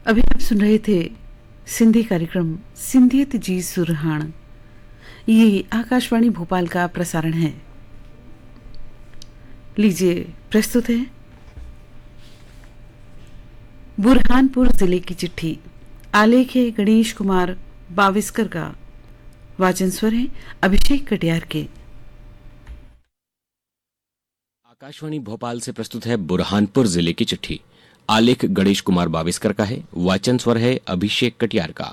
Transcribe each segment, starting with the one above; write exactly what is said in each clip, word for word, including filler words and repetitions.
अभी आप सुन रहे थे सिंधी कार्यक्रम सिंधियत जी सुरहान। ये आकाशवाणी भोपाल का प्रसारण है। लीजिए प्रस्तुत है बुरहानपुर जिले की चिट्ठी। आलेख है गणेश कुमार बाविस्कर का। वाचन स्वर है अभिषेक कटियार के। आकाशवाणी भोपाल से प्रस्तुत है बुरहानपुर जिले की चिट्ठी। आलेख गणेश कुमार बाविस्कर का है। वाचन स्वर है अभिषेक कटियार का।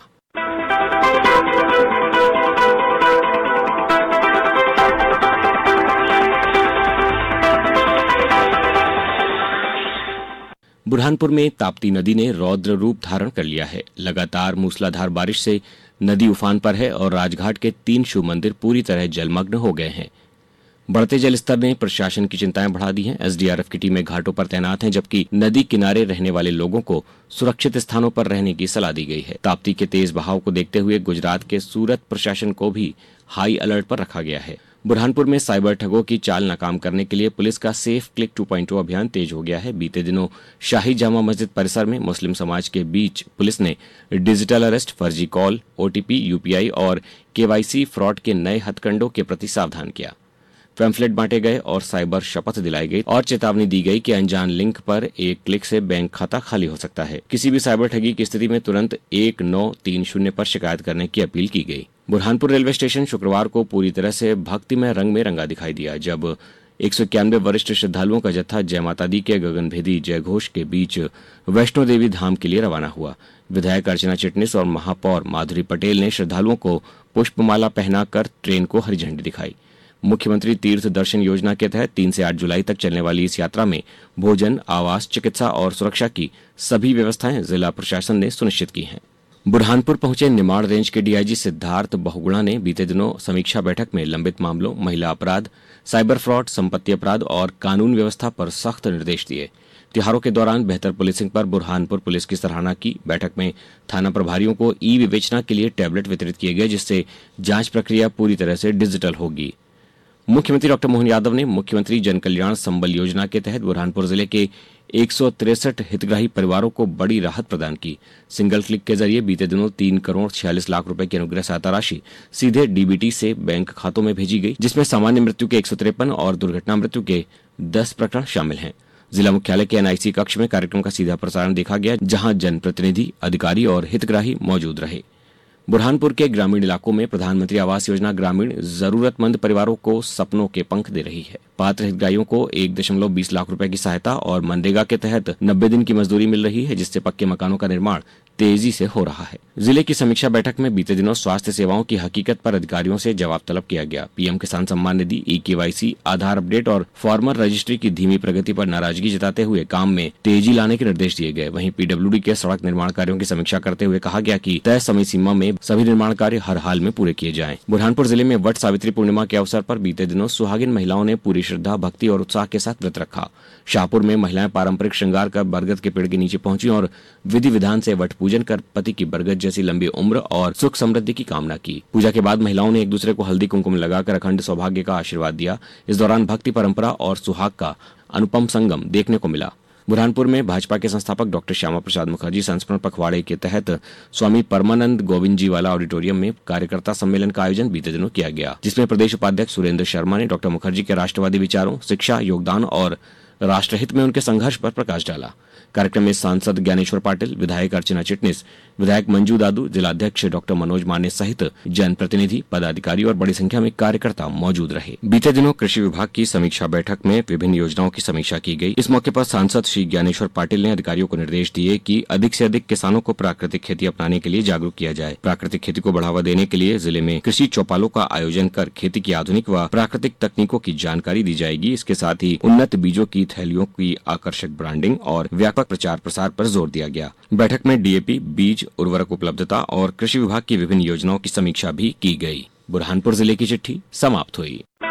बुरहानपुर में ताप्ती नदी ने रौद्र रूप धारण कर लिया है। लगातार मूसलाधार बारिश से नदी उफान पर है और राजघाट के तीन शिव मंदिर पूरी तरह जलमग्न हो गए हैं। बढ़ते जल स्तर ने प्रशासन की चिंताएं बढ़ा दी हैं। एसडीआरएफ की टीमें घाटों पर तैनात हैं, जबकि नदी किनारे रहने वाले लोगों को सुरक्षित स्थानों पर रहने की सलाह दी गई है। ताप्ती के तेज बहाव को देखते हुए गुजरात के सूरत प्रशासन को भी हाई अलर्ट पर रखा गया है। बुरहानपुर में साइबर ठगों की चाल नाकाम करने के लिए पुलिस का सेफ क्लिक टू पॉइंट ओ अभियान तेज हो गया है। बीते दिनों शाही जामा मस्जिद परिसर में मुस्लिम समाज के बीच पुलिस ने डिजिटल अरेस्ट, फर्जी कॉल, ओटीपी, यूपीआई और केवाईसी फ्रॉड के नए हथकंडों के प्रति सावधान किया। पैम्फलेट बांटे गए और साइबर शपथ दिलाई गई और चेतावनी दी गई कि अनजान लिंक पर एक क्लिक से बैंक खाता खाली हो सकता है। किसी भी साइबर ठगी की स्थिति में तुरंत एक नौ तीन शून्य पर शिकायत करने की अपील की गई। बुरहानपुर रेलवे स्टेशन शुक्रवार को पूरी तरह से भक्तिमय रंग में रंगा दिखाई दिया, जब एक सौ इक्यानवे वरिष्ठ श्रद्धालुओं का जत्था जय माता दी के गगनभेदी जयघोष के बीच वैष्णो देवी धाम के लिए रवाना हुआ। विधायक अर्चना चिटनिस और महापौर माधुरी पटेल ने श्रद्धालुओं को पुष्पमाला पहनाकर ट्रेन को हरी झंडी दिखाई। मुख्यमंत्री तीर्थ दर्शन योजना के तहत तीन से आठ जुलाई तक चलने वाली इस यात्रा में भोजन, आवास, चिकित्सा और सुरक्षा की सभी व्यवस्थाएं जिला प्रशासन ने सुनिश्चित की हैं। बुरहानपुर पहुंचे निमाड़ रेंज के डीआईजी सिद्धार्थ बहुगुणा ने बीते दिनों समीक्षा बैठक में लंबित मामलों, महिला अपराध, साइबर फ्रॉड, संपत्ति अपराध और कानून व्यवस्था पर सख्त निर्देश दिए। त्योहारों के दौरान बेहतर पुलिसिंग पर बुरहानपुर पुलिस की सराहना की। बैठक में थाना प्रभारियों को ई विवेचना के लिए टैबलेट वितरित किए गए, जिससे जांच प्रक्रिया पूरी तरह से डिजिटल होगी। मुख्यमंत्री डॉक्टर मोहन यादव ने मुख्यमंत्री जन कल्याण संबल योजना के तहत बुरहानपुर जिले के एक सौ तिरसठ हितग्राही परिवारों को बड़ी राहत प्रदान की। सिंगल क्लिक के जरिए बीते दिनों तीन करोड़ छियालीस लाख रुपए की अनुग्रह सहायता राशि सीधे डीबीटी से बैंक खातों में भेजी गई, जिसमें सामान्य मृत्यु के एक सौ तिरपन और दुर्घटना मृत्यु के दस प्रकरण शामिल हैं। जिला मुख्यालय के एनआईसी कक्ष में कार्यक्रम का सीधा प्रसारण देखा गया, जहां जनप्रतिनिधि, अधिकारी और हितग्राही मौजूद रहे। बुरहानपुर के ग्रामीण इलाकों में प्रधानमंत्री आवास योजना ग्रामीण जरूरतमंद परिवारों को सपनों के पंख दे रही है। पात्र हितग्राहियों को एक दशमलव बीस लाख रुपए की सहायता और मनरेगा के तहत नब्बे दिन की मजदूरी मिल रही है, जिससे पक्के मकानों का निर्माण तेजी से हो रहा है। जिले की समीक्षा बैठक में बीते दिनों स्वास्थ्य सेवाओं की हकीकत पर अधिकारियों से जवाब तलब किया गया। पीएम किसान सम्मान निधि, ई केवाईसी, आधार अपडेट और फार्मर रजिस्ट्री की धीमी प्रगति पर नाराजगी जताते हुए काम में तेजी लाने के निर्देश दिए गए। वहीं पीडब्ल्यूडी के सड़क निर्माण कार्यों की समीक्षा करते हुए कहा गया कि तय समय सीमा में सभी निर्माण कार्य हर हाल में पूरे किए जाएं। बुरहानपुर जिले में वट सावित्री पूर्णिमा के अवसर पर बीते दिनों सुहागिन महिलाओं ने पूरी श्रद्धा, भक्ति और उत्साह के साथ व्रत रखा। शाहपुर में महिलाएं पारंपरिक श्रृंगार कर बरगद के पेड़ के नीचे पहुंची और विधि विधान से वट पूजन कर पति की बरगद जैसी लंबी उम्र और सुख समृद्धि की कामना की। पूजा के बाद महिलाओं ने एक दूसरे को हल्दी कुंकुम लगाकर अखंड सौभाग्य का आशीर्वाद दिया। इस दौरान भक्ति, परंपरा और सुहाग का अनुपम संगम देखने को मिला। बुरहानपुर में भाजपा के संस्थापक डॉक्टर श्यामा प्रसाद मुखर्जी संस्मरण पखवाड़े के तहत स्वामी परमानंद गोविंद जी वाला ऑडिटोरियम में कार्यकर्ता सम्मेलन का आयोजन बीते दिनों किया गया, जिसमें प्रदेश उपाध्यक्ष सुरेंद्र शर्मा ने डॉक्टर मुखर्जी के राष्ट्रवादी विचारों, शिक्षा, योगदान और राष्ट्रहित में उनके संघर्ष पर प्रकाश डाला। कार्यक्रम में सांसद ज्ञानेश्वर पाटिल, विधायक अर्चना चिटनिस, विधायक मंजू दादू, जिलाध्यक्ष डॉक्टर मनोज माने सहित जनप्रतिनिधि, पदाधिकारी और बड़ी संख्या में कार्यकर्ता मौजूद रहे। बीते दिनों कृषि विभाग की समीक्षा बैठक में विभिन्न योजनाओं की समीक्षा की गई। इस मौके पर सांसद श्री ज्ञानेश्वर पाटिल ने अधिकारियों को निर्देश दिए कि अधिक से अधिक किसानों को प्राकृतिक खेती अपनाने के लिए जागरूक किया जाए। प्राकृतिक खेती को बढ़ावा देने के लिए जिले में कृषि चौपालों का आयोजन कर खेती की आधुनिक व प्राकृतिक तकनीकों की जानकारी दी जाएगी। इसके साथ ही उन्नत बीजों की थैलियों की आकर्षक ब्रांडिंग और व्यापक प्रचार प्रसार पर जोर दिया गया। बैठक में डीएपी, बीज, उर्वरक उपलब्धता और कृषि विभाग की विभिन्न योजनाओं की समीक्षा भी की गई। बुरहानपुर जिले की चिट्ठी समाप्त हुई।